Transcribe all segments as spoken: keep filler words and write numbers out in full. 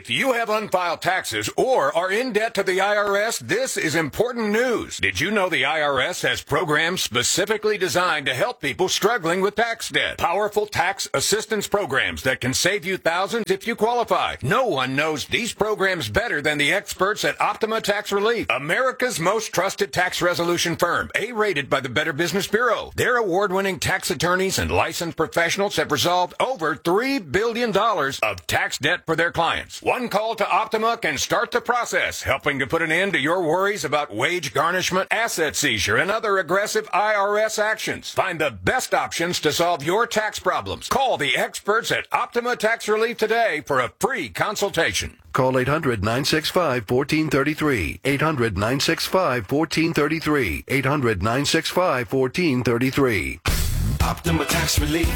If you have unfiled taxes or are in debt to the I R S, this is important news. Did you know the I R S has programs specifically designed to help people struggling with tax debt? Powerful tax assistance programs that can save you thousands if you qualify. No one knows these programs better than the experts at Optima Tax Relief, America's most trusted tax resolution firm, A-rated by the Better Business Bureau. Their award-winning tax attorneys and licensed professionals have resolved over three billion dollars of tax debt for their clients. One call to Optima can start the process, helping to put an end to your worries about wage garnishment, asset seizure, and other aggressive I R S actions. Find the best options to solve your tax problems. Call the experts at Optima Tax Relief today for a free consultation. Call eight hundred, nine six five, one four three three. eight hundred, nine six five, one four three three. eight hundred, nine six five, one four three three. Optima Tax Relief.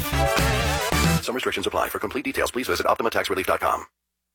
Some restrictions apply. For complete details, please visit optima tax relief dot com.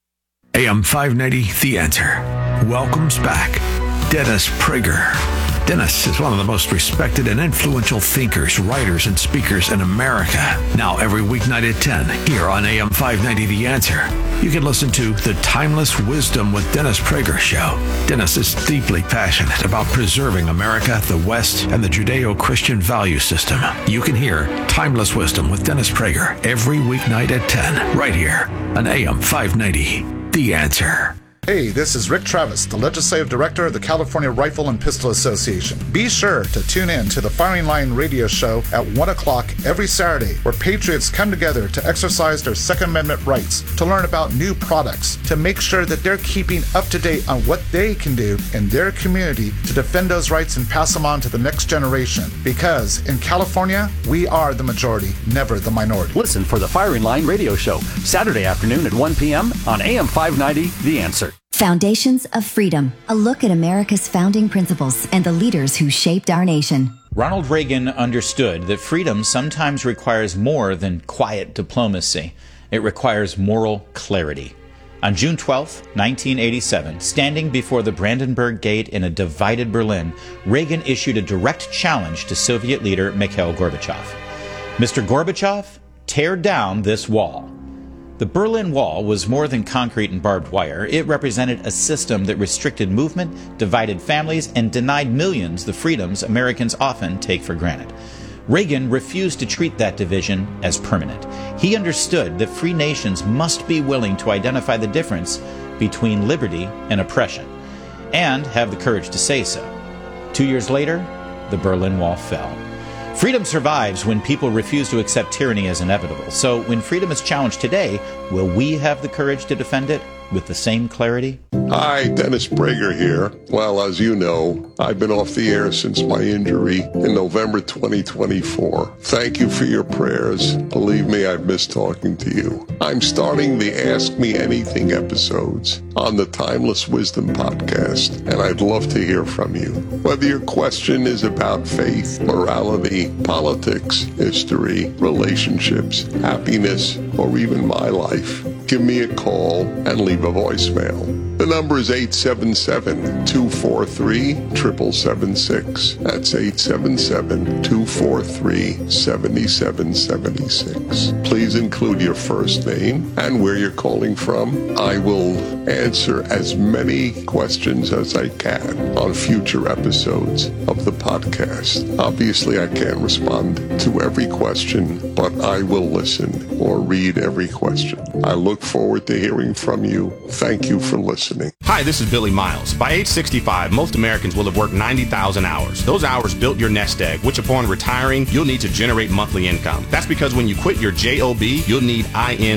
A M five ninety, The Answer, welcomes back Dennis Prager. Dennis is one of the most respected and influential thinkers, writers, and speakers in America. Now every weeknight at ten, here on A M five ninety, The Answer, you can listen to The Timeless Wisdom with Dennis Prager show. Dennis is deeply passionate about preserving America, the West, and the Judeo-Christian value system. You can hear Timeless Wisdom with Dennis Prager every weeknight at ten, right here on A M five ninety, The Answer. Hey, this is Rick Travis, the Legislative Director of the California Rifle and Pistol Association. Be sure to tune in to the Firing Line radio show at one o'clock every Saturday, where patriots come together to exercise their Second Amendment rights, to learn about new products, to make sure that they're keeping up to date on what they can do in their community to defend those rights and pass them on to the next generation. Because in California, we are the majority, never the minority. Listen for the Firing Line radio show, Saturday afternoon at one p.m. on A M five ninety, The Answer. Foundations of Freedom, a look at America's founding principles and the leaders who shaped our nation. Ronald Reagan understood that freedom sometimes requires more than quiet diplomacy. It requires moral clarity. On June twelfth, nineteen eighty-seven, standing before the Brandenburg Gate in a divided Berlin, Reagan issued a direct challenge to Soviet leader Mikhail Gorbachev. Mister Gorbachev, tear down this wall. The Berlin Wall was more than concrete and barbed wire. It represented a system that restricted movement, divided families, and denied millions the freedoms Americans often take for granted. Reagan refused to treat that division as permanent. He understood that free nations must be willing to identify the difference between liberty and oppression, and have the courage to say so. Two years later, the Berlin Wall fell. Freedom survives when people refuse to accept tyranny as inevitable. So when freedom is challenged today, will we have the courage to defend it with the same clarity? Hi, Dennis Prager here. Well, as you know, I've been off the air since my injury in November twenty twenty-four. Thank you for your prayers. Believe me, I've missed talking to you. I'm starting the Ask Me Anything episodes on the Timeless Wisdom podcast, and I'd love to hear from you. Whether your question is about faith, morality, politics, history, relationships, happiness, or even my life, give me a call and leave a voicemail. The number is eight seven seven, two four three, seven seven seven six. That's eight seven seven, two four three, seven seven seven six. Please include your first name and where you're calling from. I will answer as many questions as I can on future episodes of the podcast. Obviously, I can't respond to every question, but I will listen or read every question. I look forward to hearing from you. Thank you for listening. Hi, this is Billy Miles. By age sixty-five, most Americans will have worked ninety thousand hours. Those hours built your nest egg, which upon retiring, you'll need to generate monthly income. That's because when you quit your job, you'll need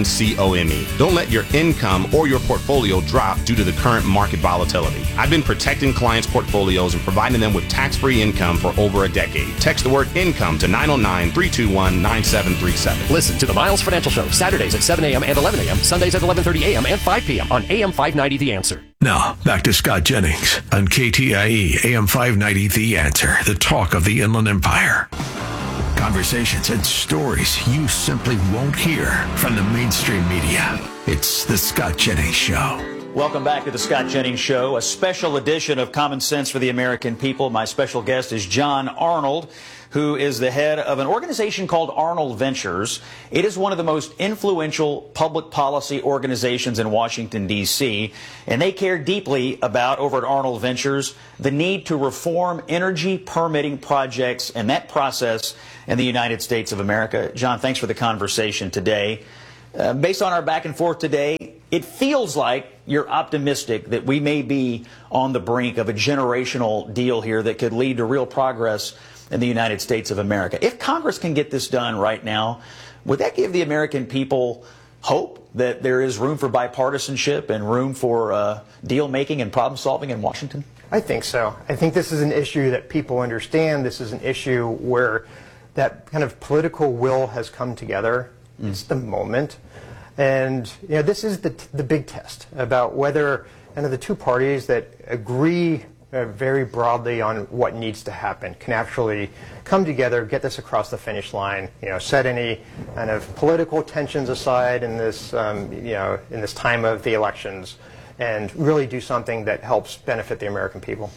income. Don't let your income or your portfolio drop due to the current market volatility. I've been protecting clients' portfolios and providing them with tax-free income for over a decade. Text the word income to nine oh nine, three two one, nine seven three seven. Listen to the Miles Financial Show, Saturdays at seven a.m. and eleven a.m., Sundays at eleven thirty a.m. and five p.m. on A M five ninety The Answer. Now, back to Scott Jennings on K T I E A M five ninety The Answer, the talk of the Inland Empire. Conversations and stories you simply won't hear from the mainstream media. It's the Scott Jennings Show. Welcome back to the Scott Jennings Show, a special edition of Common Sense for the American People. My special guest is John Arnold, who is the head of an organization called Arnold Ventures. It is one of the most influential public policy organizations in Washington, D C, and they care deeply about, over at Arnold Ventures, the need to reform energy permitting projects and that process in the United States of America. John, thanks for the conversation today. Uh, based on our back and forth today, it feels like you're optimistic that we may be on the brink of a generational deal here that could lead to real progress in the United States of America. If Congress can get this done right now, would that give the American people hope that there is room for bipartisanship and room for uh, deal making and problem solving in Washington? I think so. I think this is an issue that people understand. This is an issue where that kind of political will has come together. Mm. It's the moment. And you know, this is the, the big test about whether kind of the two parties that agree uh, very broadly on what needs to happen can actually come together, get this across the finish line, you know, set any kind of political tensions aside in this, um, you know, in this time of the elections, and really do something that helps benefit the American people.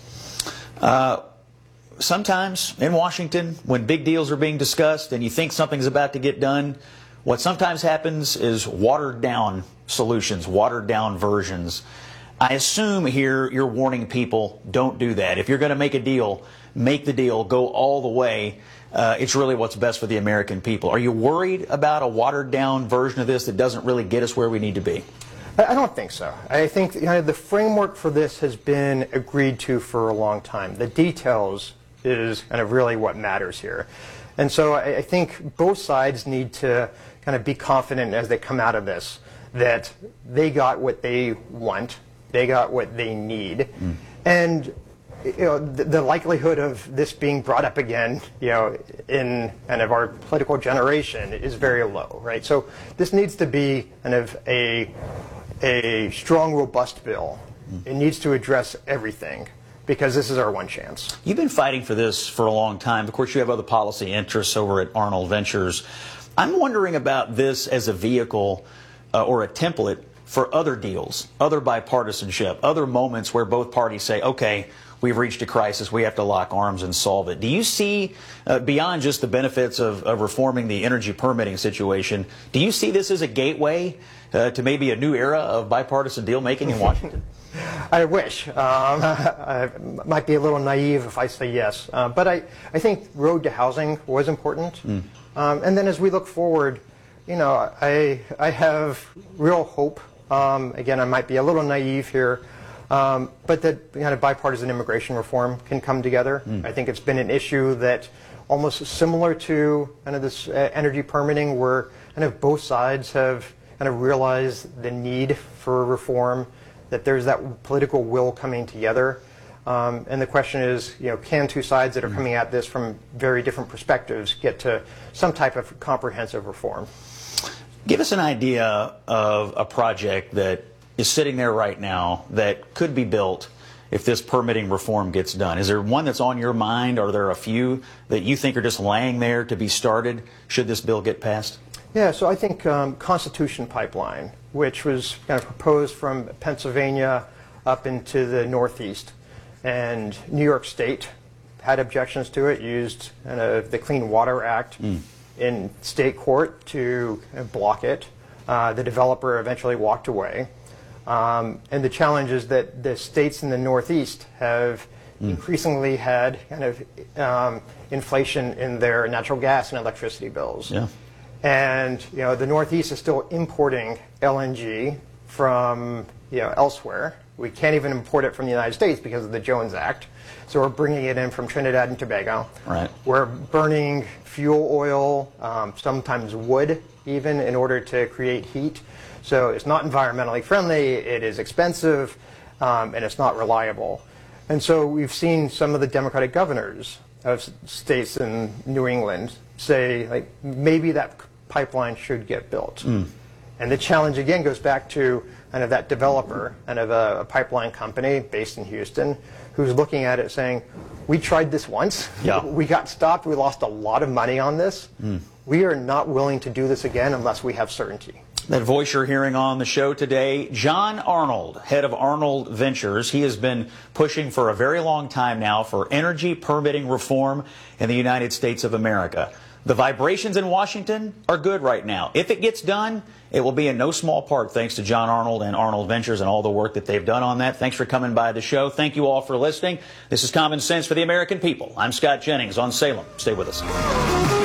Uh, sometimes in Washington, when big deals are being discussed and you think something's about to get done, what sometimes happens is watered down solutions, watered down versions. I assume here you're warning people, don't do that. If you're going to make a deal, make the deal, go all the way. Uh, it's really what's best for the American people. Are you worried about a watered down version of this that doesn't really get us where we need to be? I don't think so. I think you know, the framework for this has been agreed to for a long time. The details is kind of really what matters here. And so I, I think both sides need to kind of be confident as they come out of this that they got what they want, they got what they need, mm. and you know the, the likelihood of this being brought up again, you know, in kind of our political generation is very low, right? So this needs to be kind of a a strong, robust bill. Mm. It needs to address everything, because this is our one chance. You've been fighting for this for a long time. Of course, you have other policy interests over at Arnold Ventures. I'm wondering about this as a vehicle uh, or a template for other deals, other bipartisanship, other moments where both parties say, okay, we've reached a crisis, we have to lock arms and solve it. Do you see, uh, beyond just the benefits of, of reforming the energy permitting situation, do you see this as a gateway uh, to maybe a new era of bipartisan deal making in Washington? I wish. Um, I might be a little naive if I say yes. Uh, but I, I think road to housing was important. Mm. Um, and then as we look forward, you know, I, I have real hope. Um, again, I might be a little naive here. Um, but that kind of bipartisan immigration reform can come together. Mm. I think it's been an issue that almost similar to kind of this uh, energy permitting, where kind of both sides have kind of realized the need for reform, that there's that political will coming together. Um, and the question is, you know, can two sides that are coming at this from very different perspectives get to some type of comprehensive reform? Give us an idea of a project that is sitting there right now that could be built if this permitting reform gets done. Is there one that's on your mind? Are there a few that you think are just laying there to be started should this bill get passed? Yeah, so I think um, Constitution Pipeline, which was kind of proposed from Pennsylvania up into the Northeast, and New York State had objections to it, used uh, the Clean Water Act mm. in state court to uh, block it. Uh, the developer eventually walked away. Um, and the challenge is that the states in the Northeast have mm. increasingly had kind of um, inflation in their natural gas and electricity bills. Yeah. And you know, the Northeast is still importing L N G from you know elsewhere. We can't even import it from the United States because of the Jones Act. So we're bringing it in from Trinidad and Tobago. Right. We're burning fuel oil, um, sometimes wood even, in order to create heat. So it's not environmentally friendly, it is expensive, um, and it's not reliable. And so we've seen some of the Democratic governors of states in New England say, like, maybe that pipeline should get built. Mm. And the challenge again goes back to kind of that developer and of a, a pipeline company based in Houston who's looking at it saying, we tried this once, yeah. we got stopped, we lost a lot of money on this. Mm. We are not willing to do this again unless we have certainty. That voice you're hearing on the show today, John Arnold, head of Arnold Ventures. He has been pushing for a very long time now for energy permitting reform in the United States of America. The vibrations in Washington are good right now. If it gets done, it will be in no small part thanks to John Arnold and Arnold Ventures and all the work that they've done on that. Thanks for coming by the show. Thank you all for listening. This is Common Sense for the American People. I'm Scott Jennings on Salem. Stay with us.